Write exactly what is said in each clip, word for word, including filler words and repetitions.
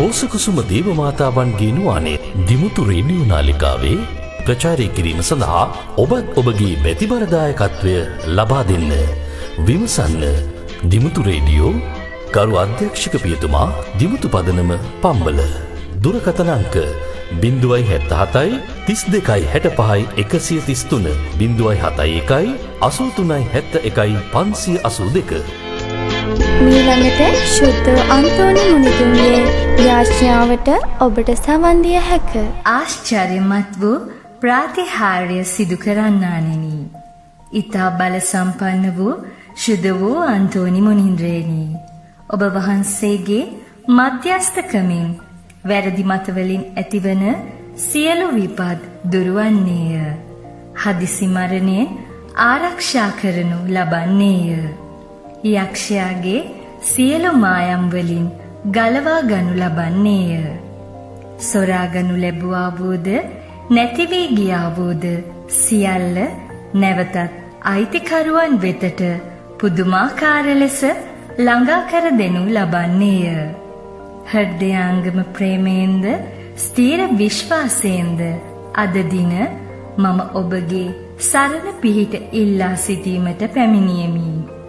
රෝසකුසුම දේවමාතාවන්ගේ නුවානේ Dimuthu radio නාලිකාවේ ප්‍රචාරය කිරීම සඳහා ඔබත් ඔබගේ බැතිබරදායකත්වය ලබා දෙන්න. විමසන්න දිමුතු රේඩියෝ කරු අධ්‍යක්ෂක පියතුමා දිමුතු පදනම පම්බල. දුරකථන අංක බිංදුවයි හැත්ත හතයි තිස් දෙකයි හැට පහයි එකසිය තිස් තුන බිංදුවයි හතයි එකයි අසූ තුනයි හැත්ත එකයි පන්සිය අසූ දෙක. මීළඟට ශුද්ධ අන්තෝනි මුනිදුන්ගේ යාඥාවට ඔබට සවන් දිය හැක. ආශ්චර්යමත් වූ ප්‍රාතිහාර්ය සිදු කරන්නානෙනි. ඊතා බල සම්පන්න වූ ශුද්ධ වූ අන්තෝනි මුනිඳුරේනි. ඔබ වහන්සේගේ මධ්‍යස්ථකමින් වැරදි මතවලින් ඇතිවන සියලු විපත් දුරවන්නේය. හදිසි මරණයෙන් ආරක්ෂා කරනු ලබන්නේය. යක්ෂයාගේ සියලු මායම් වලින් ගලවා ගනු ලබන්නේය. සොරා ගනු ලැබුවා වූද නැති වී ගියා වූද සියල්ල නැවතත් අයිතිකරුවන් වෙතට පුදුමාකාර ලෙස ළඟා කර දෙනු ලබන්නේය. හෘදයාංගම ප්‍රේමයෙන්ද ස්ථීර විශ්වාසයෙන්ද අද දින මම ඔබගේ සරණ පිහිට ඉල්ලා සිටීමට පැමිණියෙමි.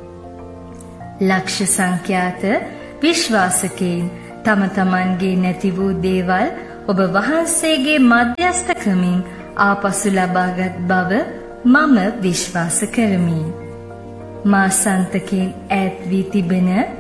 ලක්ෂ සංඛ්‍යාත විශ්වාසකයන් තම තමන්ගේ නැති වූ දේවල් ඔබ වහන්සේගේ මධ්‍යස්ථකමින් ආපසු ලබාගත් බව මම විශ්වාස කරමි. මා සන්තකෙන් ඈත් වී තිබෙන